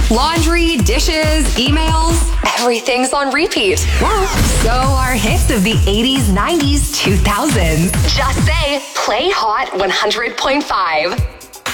Laundry, dishes, emails, everything's on repeat. So are hits of the 80s, 90s, 2000s. Just say, play Hot 100.5.